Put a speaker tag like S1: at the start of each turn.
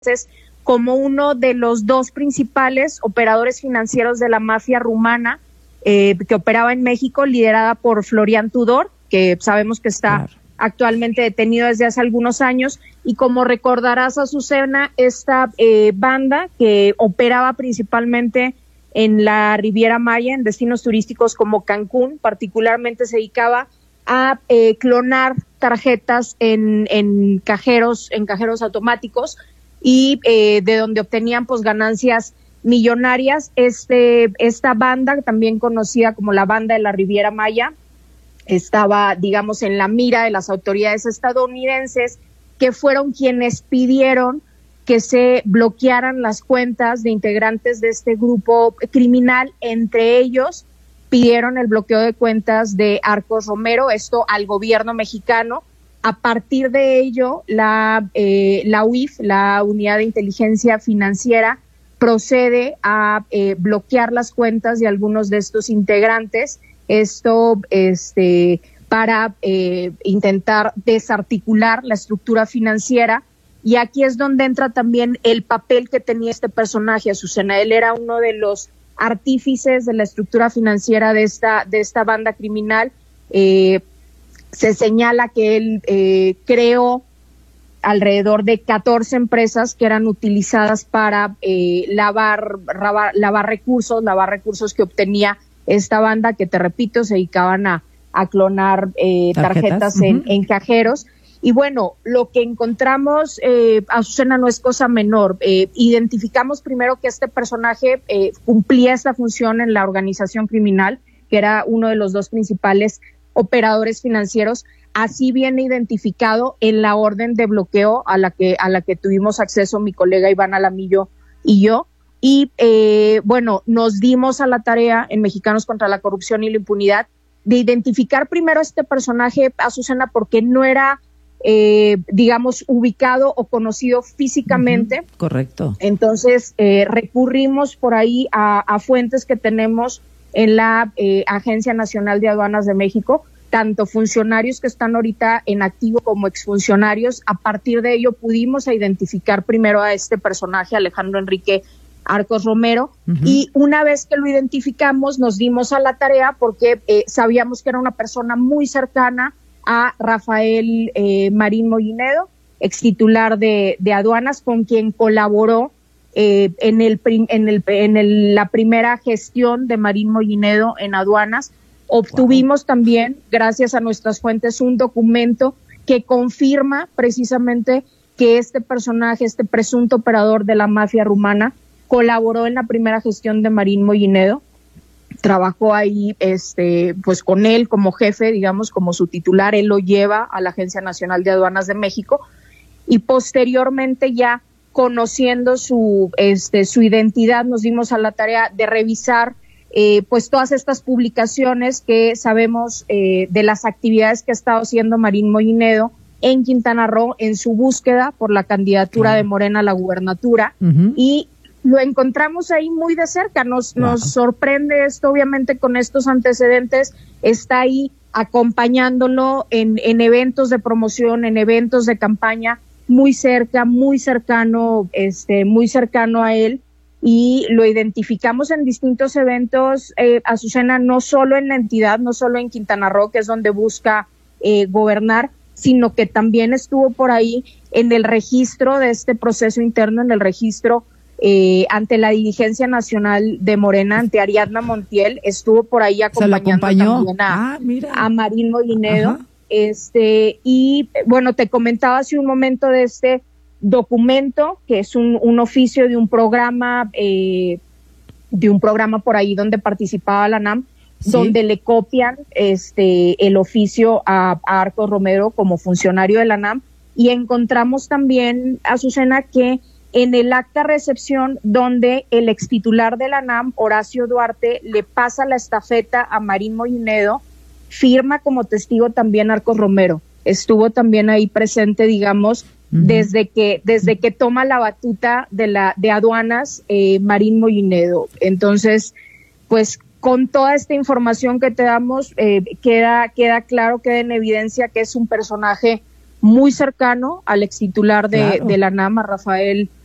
S1: como uno de los dos principales operadores financieros de la mafia rumana que operaba en México, liderada por Florian Tudor, que sabemos que está actualmente detenido desde hace algunos años. Y como recordarás, Azucena, esta banda que operaba principalmente en la Riviera Maya, en destinos turísticos como Cancún, particularmente se dedicaba a clonar tarjetas en cajeros automáticos, y de donde obtenían pues ganancias millonarias. Esta banda, también conocida como la banda de la Riviera Maya, estaba, digamos, en la mira de las autoridades estadounidenses, que fueron quienes pidieron que se bloquearan las cuentas de integrantes de este grupo criminal. Entre ellos pidieron el bloqueo de cuentas de Arcos Romero, esto al gobierno mexicano. A partir de ello, la UIF, la Unidad de Inteligencia Financiera, procede a bloquear las cuentas de algunos de estos integrantes, esto para intentar desarticular la estructura financiera. Y aquí es donde entra también el papel que tenía este personaje, Azucena. Él era uno de los artífices de la estructura financiera de esta banda criminal. Se señala que él creó alrededor de 14 empresas que eran utilizadas para lavar recursos que obtenía esta banda, que, te repito, se dedicaban a clonar tarjetas en cajeros. Y bueno, lo que encontramos, Azucena, no es cosa menor. Identificamos primero que este personaje cumplía esta función en la organización criminal, que era uno de los dos principales operadores financieros. Así viene identificado en la orden de bloqueo a la que tuvimos acceso mi colega Iván Alamillo y yo. Y bueno, nos dimos a la tarea en Mexicanos contra la Corrupción y la Impunidad de identificar primero a este personaje, Azucena, porque no era, digamos, ubicado o conocido físicamente.
S2: Correcto. Entonces,
S1: recurrimos por ahí a fuentes que tenemos en la Agencia Nacional de Aduanas de México, tanto funcionarios que están ahorita en activo como exfuncionarios. A partir de ello pudimos identificar primero a este personaje, Alejandro Enrique Arcos Romero, y una vez que lo identificamos nos dimos a la tarea, porque sabíamos que era una persona muy cercana a Rafael Marín Mollinedo, ex titular de aduanas, con quien colaboró en la primera gestión de Marín Mollinedo en aduanas. Obtuvimos también, gracias a nuestras fuentes, un documento que confirma precisamente que este personaje, este presunto operador de la mafia rumana, colaboró en la primera gestión de Marín Mollinedo. Trabajó ahí pues con él como jefe, digamos, como su titular. Él lo lleva a la Agencia Nacional de Aduanas de México, y posteriormente, ya conociendo su identidad, nos dimos a la tarea de revisar pues todas estas publicaciones que sabemos de las actividades que ha estado haciendo Marín Mollinedo en Quintana Roo en su búsqueda por la candidatura de Morena a la gubernatura. Y lo encontramos ahí muy de cerca. Nos sorprende esto, obviamente, con estos antecedentes. Está ahí acompañándolo en eventos de promoción, en eventos de campaña, muy cercano a él, y lo identificamos en distintos eventos, Azucena, no solo en la entidad, no solo en Quintana Roo, que es donde busca gobernar, sino que también estuvo por ahí en el registro de este proceso interno, en el registro ante la dirigencia nacional de Morena, ante Ariadna Montiel. Estuvo por ahí acompañando también a Marín Mollinedo. Y bueno, te comentaba hace un momento de este documento, que es un oficio de un programa por ahí donde participaba la NAM, donde le copian el oficio a Arcos Romero como funcionario de la NAM. Y encontramos también, Azucena, que en el acta recepción donde el extitular de la NAM, Horacio Duarte, le pasa la estafeta a Marín Mollinedo, firma como testigo también Arcos Romero. Estuvo también ahí presente, digamos, desde que toma la batuta de aduanas, Marín Mollinedo. Entonces, pues con toda esta información que te damos, queda claro, queda en evidencia que es un personaje muy cercano al extitular de la NAM, a Rafael